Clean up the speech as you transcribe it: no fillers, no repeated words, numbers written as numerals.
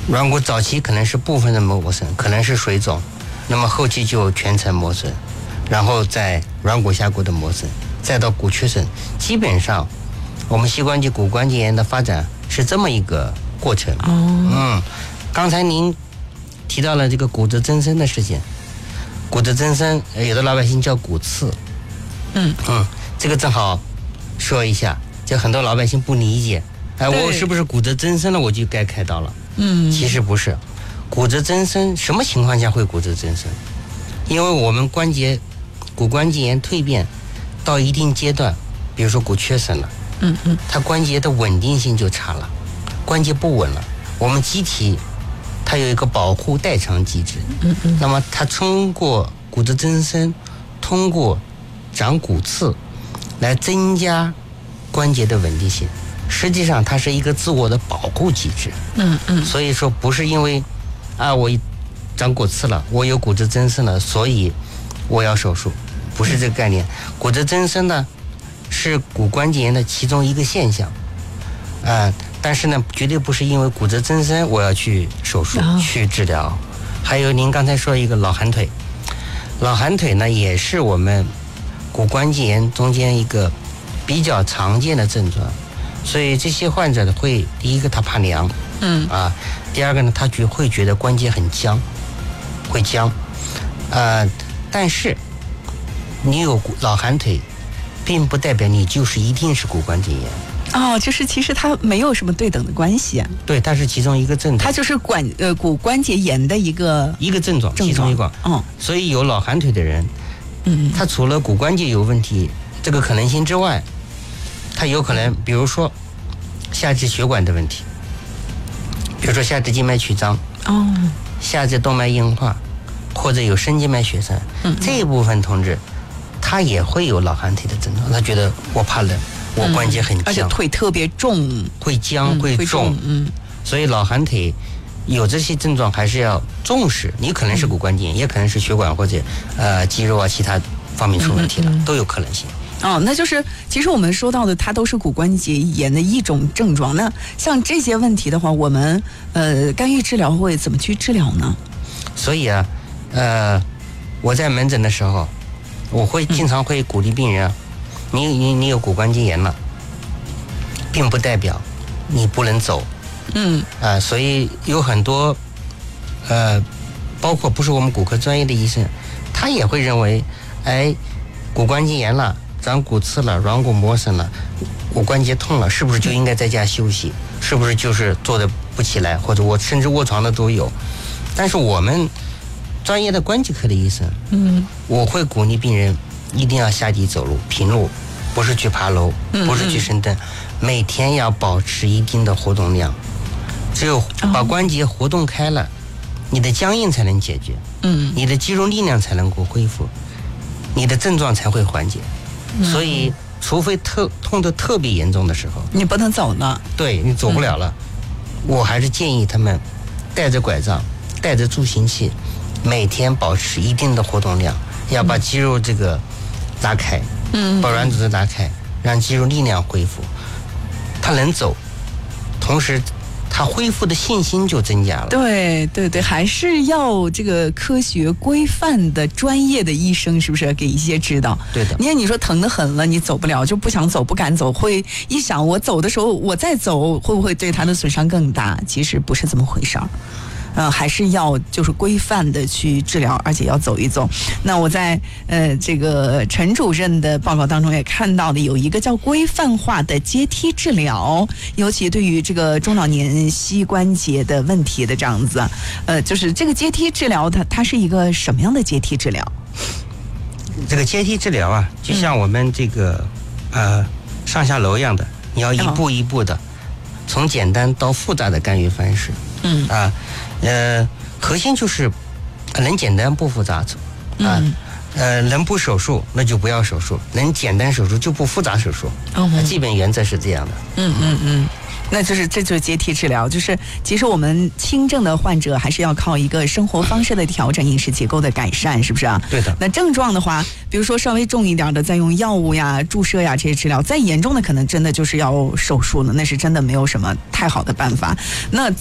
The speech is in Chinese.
软骨早期可能是部分的磨损，可能是水肿，那么后期就全程磨损，然后在软骨下骨的磨损，再到骨缺损。基本上我们膝关节骨关节炎的发展是这么一个过程。刚才您提到了这个骨质增生的事情，骨质增生有的老百姓叫骨刺。这个正好说一下，就很多老百姓不理解，我是不是骨质增生了我就该开刀了？其实不是，骨质增生什么情况下会骨质增生？因为我们骨关节炎蜕变到一定阶段，比如说骨缺损了，它关节的稳定性就差了，关节不稳了。我们机体它有一个保护代偿机制，那么它通过骨质增生，通过长骨刺来增加关节的稳定性，实际上它是一个自我的保护机制。所以说不是因为我长骨刺了，我有骨质增生了，所以我要手术，不是这个概念。骨质增生呢是骨关节炎的其中一个现象，但是呢绝对不是因为骨质增生我要去手术去治疗。还有您刚才说一个老寒腿，老寒腿呢也是我们骨关节炎中间一个比较常见的症状，所以这些患者会，第一个他怕凉，第二个呢他会觉得关节很僵，会僵，但是你有老寒腿，并不代表你就是一定是骨关节炎。 就是其实它没有什么对等的关系。 对，它是其中一个症状， 它就是骨关节炎的一个症状， 其中一个。所以有老寒腿的人，他除了骨关节有问题这个可能性之外，他有可能比如说下肢血管的问题，比如说下肢静脉曲张，下肢动脉硬化，或者有深静脉血栓，这一部分同志他也会有老寒腿的症状，他觉得我怕冷，我关节很僵， 而且腿特别重， 会僵，会重，所以老寒腿有这些症状还是要重视。你可能是骨关节炎，也可能是血管或者肌肉其他方面出问题了，都有可能性。 那就是其实我们说到的它都是骨关节炎的一种症状。那像这些问题的话，我们干预治疗会怎么去治疗呢？ 所以我在门诊的时候，我会经常会鼓励病人，你有骨关节炎了，并不代表你不能走。所以有很多包括不是我们骨科专业的医生，他也会认为骨关节炎了，长骨刺了，软骨磨损了，我关节痛了，是不是就应该在家休息？是不是就是坐得不起来，或者我甚至卧床的都有？但是我们专业的关节科的医生，我会鼓励病人一定要下地走路，平路，不是去爬楼，不是去深蹲，每天要保持一定的活动量。只有把关节活动开了，你的僵硬才能解决，你的肌肉力量才能够恢复，你的症状才会缓解。所以除非痛得特别严重的时候， 你不能走了， 对，你走不了了，我还是建议他们带着拐杖，带着助行器，每天保持一定的活动量，要把肌肉这个拉开，把软组织拉开，让肌肉力量恢复，他能走，同时他恢复的信心就增加了。 对对对，还是要这个科学规范的专业的医生，是不是给一些指导？ 对的。 你说疼得很了，你走不了，就不想走，不敢走，会一想我走的时候我再走会不会对他的损伤更大？其实不是这么回事儿。还是要就是规范的去治疗，而且要走一走。那我在这个陈主任的报告当中也看到的有一个叫规范化的阶梯治疗，尤其对于这个中老年膝关节的问题的这样子，就是这个阶梯治疗它是一个什么样的阶梯治疗？ 这个阶梯治疗就像我们这个上下楼一样的，你要一步一步的从简单到复杂的干预方式。核心就是能简单不复杂能不手术那就不要手术，能简单手术就不复杂手术。基本原则是这样的。 那就是这就是阶梯治疗，就是其实我们轻症的患者还是要靠一个生活方式的调整，饮食结构的改善，是不是啊？ 对的。 那症状的话，比如说稍微重一点的，再用药物呀、注射呀这些治疗；再严重的，可能真的就是要手术了，那是真的没有什么太好的办法。那